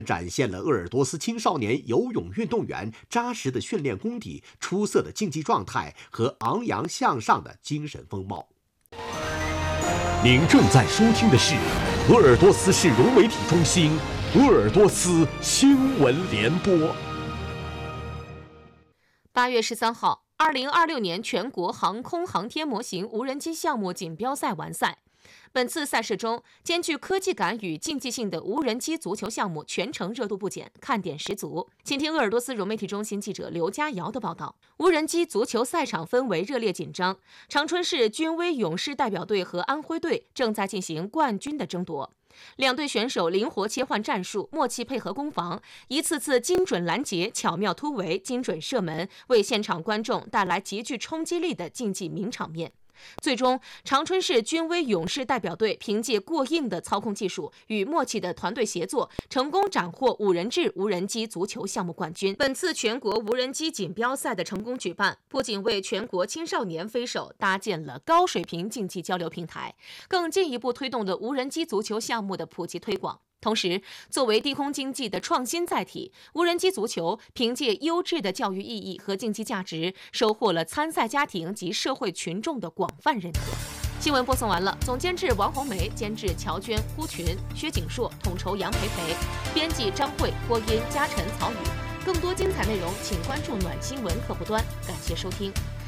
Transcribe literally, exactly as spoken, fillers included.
展现了鄂尔多斯青少年游泳运动员扎实的训练功底、出色的竞技状态和昂扬向上的精神风貌。您正在收听的是鄂尔多斯市容媒体中心鄂尔多斯新闻联播。 八月十三号，二零二六年全国航空航天模型无人机项目锦标赛完赛。本次赛事中，兼具科技感与竞技性的无人机足球项目全程热度不减，看点十足。请听鄂尔多斯融媒体中心记者刘佳瑶的报道。无人机足球赛场氛围热烈紧张，长春市军威勇士代表队和安徽队正在进行冠军的争夺。两队选手灵活切换战术，默契配合攻防，一次次精准拦截、巧妙突围、精准射门，为现场观众带来极具冲击力的竞技名场面。最终，长春市军威勇士代表队凭借过硬的操控技术与默契的团队协作，成功斩获五人制无人机足球项目冠军。本次全国无人机锦标赛的成功举办，不仅为全国青少年飞手搭建了高水平竞技交流平台，更进一步推动了无人机足球项目的普及推广。同时，作为低空经济的创新载体，无人机足球凭借优质的教育意义和竞技价值，收获了参赛家庭及社会群众的广泛认可。新闻播送完了，总监制王红梅，监制乔娟、呼群、薛景硕，统筹杨培培，编辑张慧，播音嘉晨、曹宇。更多精彩内容，请关注暖新闻客户端。感谢收听。